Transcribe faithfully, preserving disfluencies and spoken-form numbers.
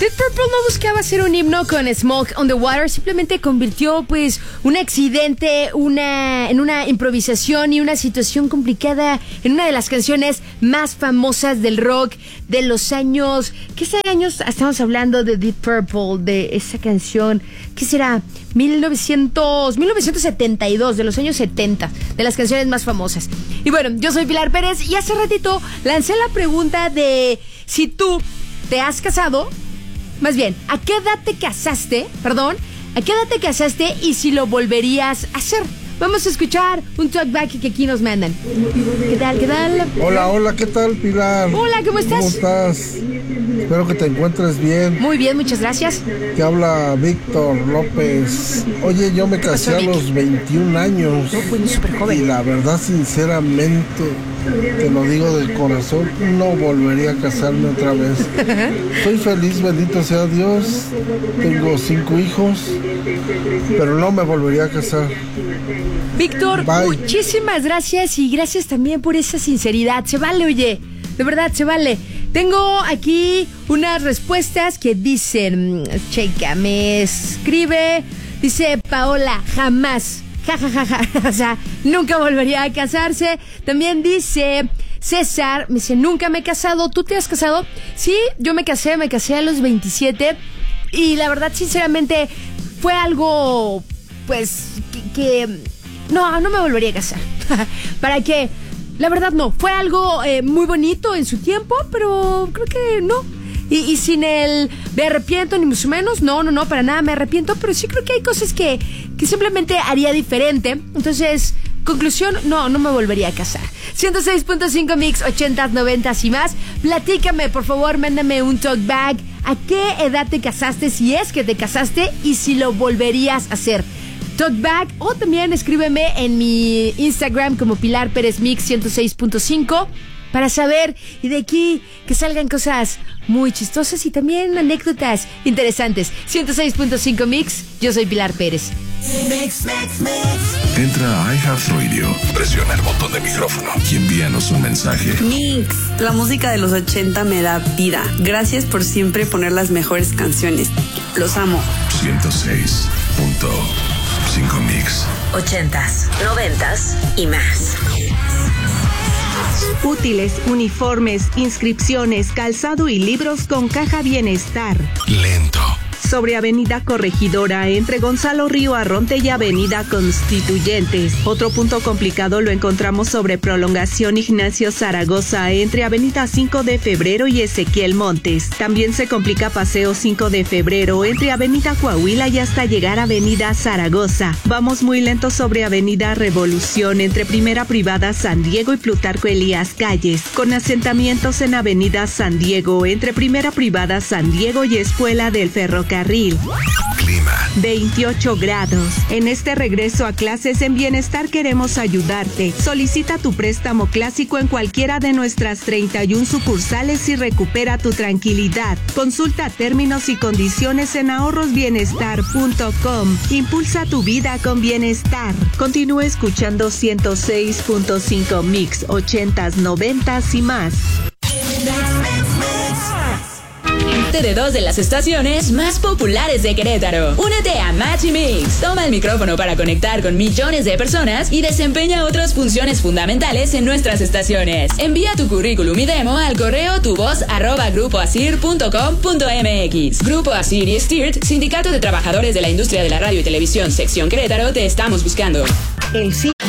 Deep Purple no buscaba hacer un himno con Smoke on the Water, simplemente convirtió pues un accidente una, en una improvisación y una situación complicada en una de las canciones más famosas del rock de los años... ¿Qué años estamos hablando de Deep Purple, de esa canción? ¿Qué será? mil novecientos, mil novecientos setenta y dos, de los años setenta, de las canciones más famosas. Y bueno, yo soy Pilar Pérez y hace ratito lancé la pregunta de si tú te has casado. Más bien, ¿a qué edad te casaste? Perdón, ¿a qué edad te casaste y si lo volverías a hacer? Vamos a escuchar un talkback que aquí nos mandan. ¿Qué tal, qué tal? Hola, hola, ¿qué tal, Pilar? Hola, ¿cómo estás? ¿Cómo estás? Espero que te encuentres bien. Muy bien, muchas gracias. Te habla Víctor López. Oye, yo me casé a los veintiún años. No, fui súper joven. Y la verdad, sinceramente, te lo digo de corazón, no volvería a casarme otra vez. Soy feliz, bendito sea Dios. Tengo cinco hijos, pero no me volvería a casar. Víctor, Bye. Muchísimas gracias y gracias también por esa sinceridad. Se vale, oye, de verdad, se vale. Tengo aquí unas respuestas que dicen, checa, me escribe, dice Paola, jamás, ja, ja, ja, ja, o sea, nunca volvería a casarse. También dice César, me dice, nunca me he casado. ¿Tú te has casado? Sí, yo me casé, me casé a los veintisiete y la verdad, sinceramente, fue algo, pues, que, que no, no me volvería a casar. ¿Para qué? La verdad no, fue algo eh, muy bonito en su tiempo, pero creo que no. Y, y sin el me arrepiento ni mucho menos, no, no, no, para nada me arrepiento, pero sí creo que hay cosas que, que simplemente haría diferente. Entonces, conclusión, no, no me volvería a casar. ciento seis punto cinco Mix, ochentas, noventas y más. Platícame, por favor, mándame un talkback. ¿A qué edad te casaste, si es que te casaste, y si lo volverías a hacer? Talkback, o también escríbeme en mi Instagram como Pilar Pérez Mix ciento seis punto cinco para saber y de aquí que salgan cosas muy chistosas y también anécdotas interesantes. ciento seis punto cinco Mix, yo soy Pilar Pérez. Mix, mix, mix. Entra a iHeartRadio, presiona el botón de micrófono y envíanos un mensaje. Mix, la música de los ochenta me da vida. Gracias por siempre poner las mejores canciones. Los amo. ciento seis punto cinco Mix. Ochentas, noventas y más. Útiles, uniformes, inscripciones, calzado y libros con Caja Bienestar. Lento. Sobre Avenida Corregidora, entre Gonzalo Río Arronte y Avenida Constituyentes. Otro punto complicado lo encontramos sobre Prolongación Ignacio Zaragoza, entre Avenida cinco de Febrero y Ezequiel Montes. También se complica Paseo cinco de Febrero, entre Avenida Coahuila y hasta llegar a Avenida Zaragoza. Vamos muy lento sobre Avenida Revolución, entre Primera Privada San Diego y Plutarco Elías Calles, con asentamientos en Avenida San Diego, entre Primera Privada San Diego y Escuela del Ferrocarril. Clima. veintiocho grados. En este regreso a clases en Bienestar queremos ayudarte. Solicita tu préstamo clásico en cualquiera de nuestras treinta y una sucursales y recupera tu tranquilidad. Consulta términos y condiciones en ahorros bienestar punto com. Impulsa tu vida con bienestar. Continúa escuchando ciento seis punto cinco Mix, ochentas, noventas y más. De dos de las estaciones más populares de Querétaro. Únete a Match y Mix. Toma el micrófono para conectar con millones de personas y desempeña otras funciones fundamentales en nuestras estaciones. Envía tu currículum y demo al correo tuvoz arroba grupo asir punto com punto mx. Grupo Asir y Stirt, Sindicato de Trabajadores de la Industria de la Radio y Televisión, Sección Querétaro, te estamos buscando. El